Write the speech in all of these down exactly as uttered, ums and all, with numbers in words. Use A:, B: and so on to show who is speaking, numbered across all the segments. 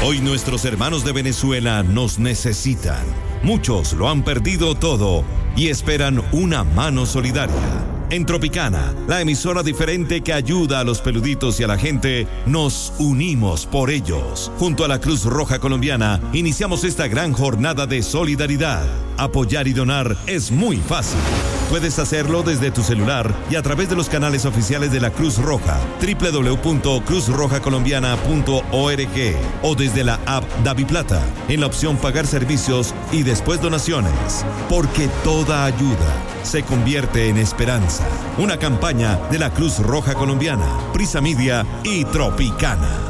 A: Hoy nuestros hermanos de Venezuela nos necesitan. Muchos lo han perdido todo y esperan una mano solidaria. En Tropicana, la emisora diferente que ayuda a los peluditos y a la gente, nos unimos por ellos. Junto a la Cruz Roja Colombiana, iniciamos esta gran jornada de solidaridad. Apoyar y donar es muy fácil. Puedes hacerlo desde tu celular y a través de los canales oficiales de la Cruz Roja, doble u doble u doble u punto cruz roja colombiana punto org, o desde la app DaviPlata, en la opción Pagar Servicios y después Donaciones. Porque toda ayuda se convierte en esperanza. Una campaña de la Cruz Roja Colombiana, Prisa Media y Tropicana.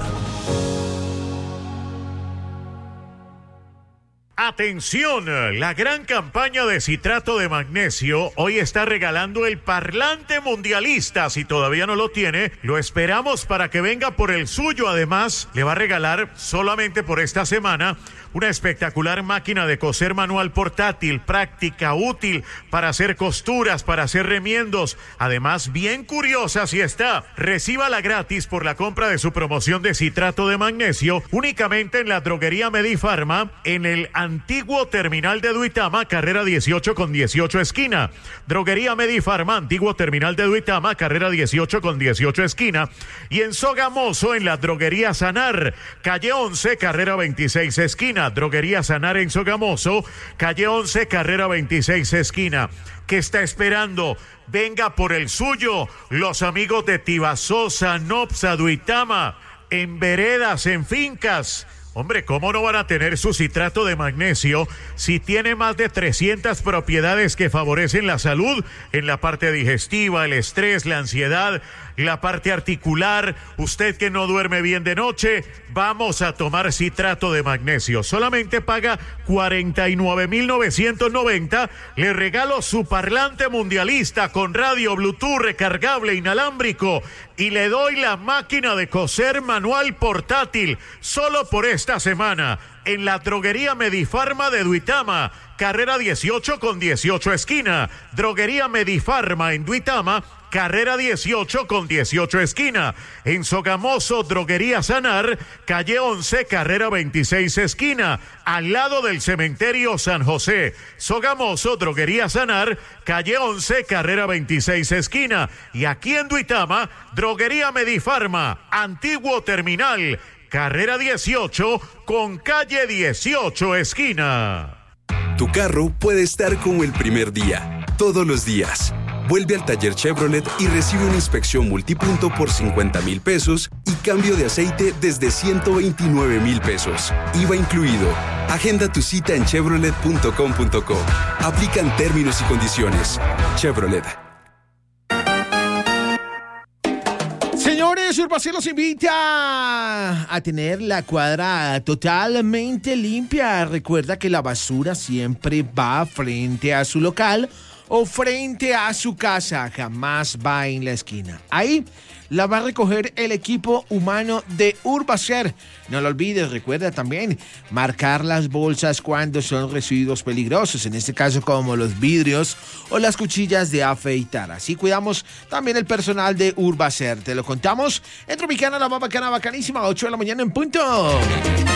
B: Atención, la gran campaña de citrato de magnesio hoy está regalando el parlante mundialista. Si todavía no lo tiene, lo esperamos para que venga por el suyo. Además, le va a regalar solamente por esta semana una espectacular máquina de coser manual portátil, práctica, útil para hacer costuras, para hacer remiendos. Además, bien curiosa si está. Recíbala gratis por la compra de su promoción de citrato de magnesio únicamente en la droguería Medifarma, en el antiguo terminal de Duitama, carrera dieciocho con dieciocho esquina. Droguería Medifarma, antiguo terminal de Duitama, carrera dieciocho con dieciocho esquina. Y en Sogamoso, en la droguería Sanar, calle once, carrera veintiséis esquina. Droguería Sanar en Sogamoso, calle once, carrera veintiséis esquina. ¿Qué está esperando? Venga por el suyo. Los amigos de Tibasosa, Nopsa, Duitama, en veredas, en fincas. Hombre, ¿cómo no van a tener su citrato de magnesio si tiene más de trescientas propiedades que favorecen la salud en la parte digestiva, el estrés, la ansiedad, la parte articular? Usted que no duerme bien de noche, vamos a tomar citrato de magnesio. Solamente paga cuarenta y nueve mil novecientos noventa. Le regalo su parlante mundialista con radio, Bluetooth, recargable, inalámbrico. Y le doy la máquina de coser manual portátil solo por esta semana en la droguería Medifarma de Duitama, carrera dieciocho con dieciocho esquina. Droguería Medifarma en Duitama, carrera dieciocho con dieciocho esquina. En Sogamoso, droguería Sanar, calle once, carrera veintiséis esquina, al lado del cementerio San José. Sogamoso, droguería Sanar, calle once, carrera veintiséis esquina. Y aquí en Duitama, droguería Medifarma, antiguo terminal, carrera dieciocho con calle dieciocho esquina.
C: Tu carro puede estar como el primer día, todos los días. Vuelve al taller Chevrolet y recibe una inspección multipunto por cincuenta mil pesos y cambio de aceite desde ciento veintinueve mil pesos. I V A incluido. Agenda tu cita en chevrolet punto com punto co. Aplican términos y condiciones. Chevrolet.
D: Señores, Urbacel los invita a tener la cuadra totalmente limpia. Recuerda que la basura siempre va frente a su local o frente a su casa, jamás va en la esquina. Ahí la va a recoger el equipo humano de Urbacel. No lo olvides, recuerda también marcar las bolsas cuando son residuos peligrosos, en este caso como los vidrios o las cuchillas de afeitar. Así cuidamos también el personal de Urbacel. Te lo contamos en Tropicana, la más bacana, bacanísima, ocho de la mañana en punto.